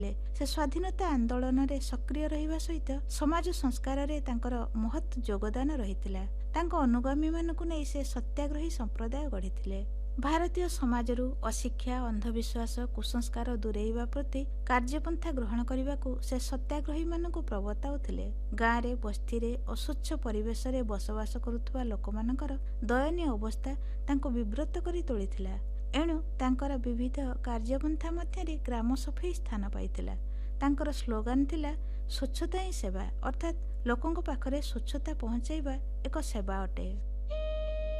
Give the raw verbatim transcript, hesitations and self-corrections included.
से स्वाधीनता आंदोलन रे सक्रिय रहिबा सहित समाज संस्कार रे तांकर महत् योगदान रहितिला। तांको अनुगामी मानकु नै से सत्याग्रही संप्रदाय गढ़िथिले। भारतीय समाजरू अशिक्षा, अंधविश्वास, कुसंस्कार दूरेइबा प्रति कार्यपंथा ग्रहण करने से सत्याग्रही मानकु प्रवर्ताउथिले। गाँव रे बस्ती रे अस्वच्छ परिवेश रे बसवास करुथुवा लोकमानकर दयनीय अवस्था तांको विब्रत करी तोलिथिला। एणु तांकर विविध कार्यपंथा मध्यरे ग्राम सफाई स्थान पाइथिला। तांकर स्लोगान थिला स्वच्छता ही सेवा, अर्थात लोकंक पाखरे स्वच्छता पहुंचाइबा एक सेवा अटे।